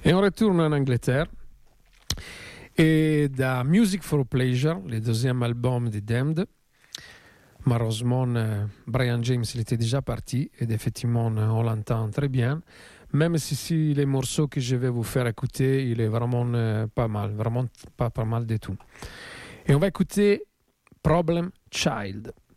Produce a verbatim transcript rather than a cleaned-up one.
Et on retourne en Angleterre. Et da Music for Pleasure, le deuxième album des Damned, malheureusement, euh, Brian James il était déjà parti, et effectivement, on l'entend très bien. Même si, si les morceaux que je vais vous faire écouter, il est vraiment euh, pas mal, vraiment pas, pas mal du tout. Et on va écouter Problem Child.